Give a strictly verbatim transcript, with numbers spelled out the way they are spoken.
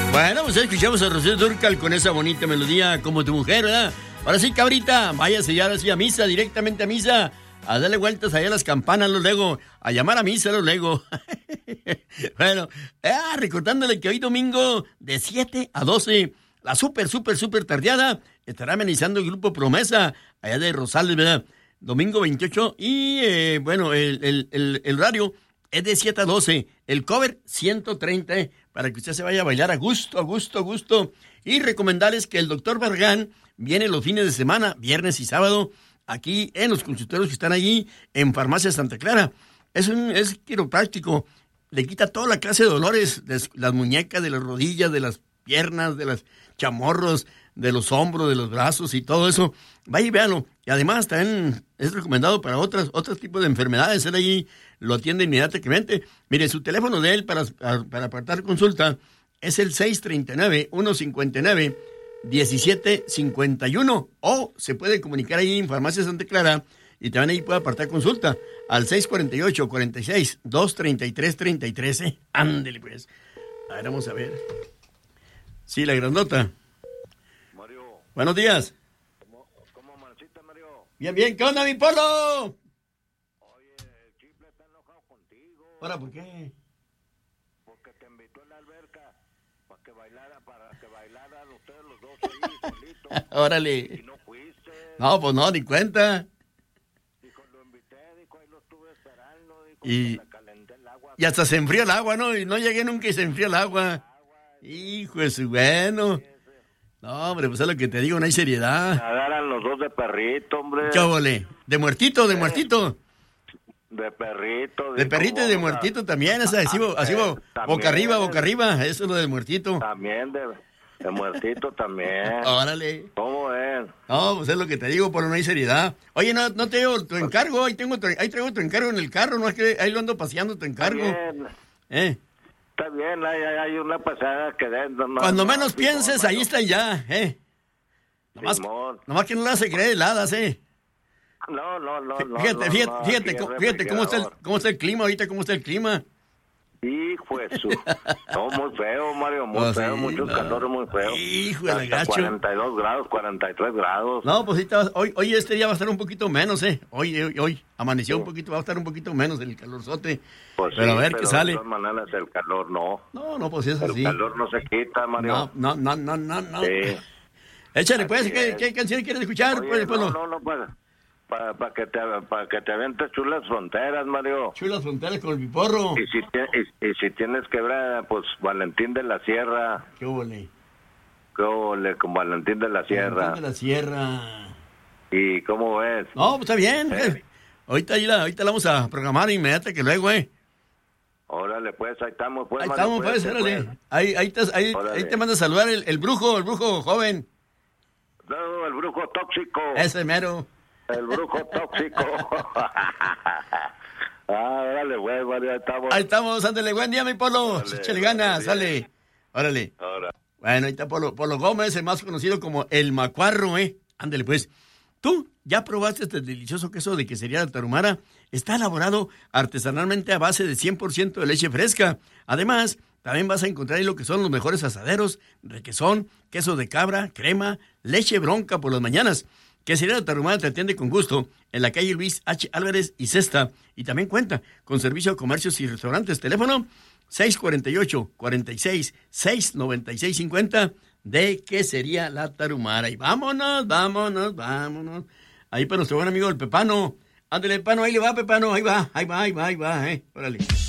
Bueno, pues escuchamos a Rocío Dúrcal con esa bonita melodía, Como tu mujer, ¿verdad? Ahora sí, cabrita, váyase ya ahora sí a misa, directamente a misa, a darle vueltas allá a las campanas, los lego, a llamar a misa, los lego. Bueno, ah, recordándole que hoy domingo de siete a doce, la súper, súper, súper tardeada, estará amenizando el grupo Promesa, allá de Rosales, ¿verdad? Domingo veintiocho, y eh, bueno, el, el, el, el horario es de siete a doce, el cover ciento treinta, eh, para que usted se vaya a bailar a gusto, a gusto, a gusto. Y recomendarles que el doctor Barragán viene los fines de semana, viernes y sábado, aquí en los consultorios que están allí en Farmacia Santa Clara. Es un es quiropráctico, le quita toda la clase de dolores, de las muñecas, de las rodillas, de las piernas, de los chamorros, de los hombros, de los brazos y todo eso. Vaya y véanlo. Y además también es recomendado para otras, otros tipos de enfermedades. Él allí lo atiende inmediatamente. Mire, su teléfono de él para, para apartar consulta es el seis tres nueve, uno cinco nueve, uno siete cinco uno, o se puede comunicar ahí en Farmacia Santa Clara y también ahí puede apartar consulta al seis cuatro ocho, cuatro seis, dos tres tres, tres tres. ¿eh? Ándele pues. A ver, vamos a ver. Sí, la grandota. Mario. Buenos días. ¿Cómo, cómo amaneciste, Mario? Bien, bien. ¿Qué onda, mi Polo? Oye, el Chifle está enojado contigo. ¿Ahora por qué? Porque te invitó a la alberca para que bailara, para que bailaran ustedes los dos ahí solitos. Órale. Y no fuiste. No, pues no, ni cuenta. Dijo, lo invité, dijo, ahí lo estuve esperando. Dijo, Y, le calenté el agua. y hasta se enfrió el agua, ¿no? Y no llegué nunca y se enfrió el agua. Hijo de su bueno. No, hombre, pues es lo que te digo, no hay seriedad. Nadaran los dos de perrito, hombre. ¿Qué óvole? ¿De muertito, de muertito? De perrito. De perrito y de muertito también, esa, así, así boca arriba, boca arriba, eso es lo del muertito. También de, de muertito también. Órale. ¿Cómo es? No, pues es lo que te digo, pero no hay seriedad. Oye, no, no te digo tu encargo, ahí tengo tu, ahí traigo tu encargo en el carro, no es que ahí lo ando paseando tu encargo. Está bien, ¿Eh? está bien, hay, hay una pasada que dentro. No, Cuando no, menos no, pienses, no, ahí no. está ya, ¿eh? Nomás, nomás que no le hace creer heladas, ¿eh? No, no, no, no. Fíjate, no, fíjate, no, fíjate, aquí cómo, el fíjate cómo está, el, refrigerador. cómo está el clima ahorita, cómo está el clima. Hijo de su. No, muy feo, Mario, muy Oh, feo, sí, mucho no. calor, muy feo. Hijo de la Hasta gacho. cuarenta y dos grados, cuarenta y tres grados. No, pues ahorita, hoy, hoy este día va a estar un poquito menos, ¿eh? Hoy, hoy, hoy amaneció un poquito, va a estar un poquito menos el calorzote. Pues pero sí, a ver pero qué sale. de todas maneras el calor no. No, no, pues es El así. calor no se quita, Mario. No, no, no, no, no, no. Sí. Échale, pues, Así ¿qué, es. ¿qué canción quieres escuchar? Oye, Pues, pues, no, no, no, para, para, para que te, para que te aventes chulas fronteras, Mario. Chulas fronteras con el piporro. Y si, tie- y, y si tienes que ver, pues Valentín de la Sierra, Qué huele. ¿qué ole con Valentín de la Sierra? De la sierra. ¿Y cómo ves? No, pues está bien. Eh. eh. Ahorita, ahí la, ahorita la vamos a programar inmediata que luego, ¿eh? Órale, pues, ahí estamos, pues, Ahí Mario, estamos, pues, pues, órale. pues. Ahí, ahí, te, ahí, Órale. ahí te manda a saludar el, el brujo, el brujo joven. No, el brujo tóxico. Ese mero. El brujo tóxico. Ah, órale, pues, Mario, ahí estamos. Ahí estamos, ándale, buen día, mi Polo. Órale, Échale ganas, órale. sale. Órale. Ahora. Bueno, ahí está Polo, Polo Gómez, el más conocido como el Macuarro, ¿eh? Ándale, pues. ¿Tú ya probaste este delicioso queso de quesería de Tarahumara? Está elaborado artesanalmente a base de cien por ciento de leche fresca. Además, también vas a encontrar ahí lo que son los mejores asaderos, requesón, queso de cabra, crema, leche bronca por las mañanas. Quesería de Tarahumara te atiende con gusto en la calle Luis H. Álvarez y Cesta. Y también cuenta con servicio a comercios y restaurantes. Teléfono seis cuatro ocho, cuatro seis, seis nueve seis cinco cero de Quesería La Tarahumara. Y vámonos, vámonos, vámonos. Ahí para nuestro buen amigo el Pepano. Ándale, Pepano, ahí le va, Pepano, ahí va, ahí va, ahí va, ahí va, eh. Órale.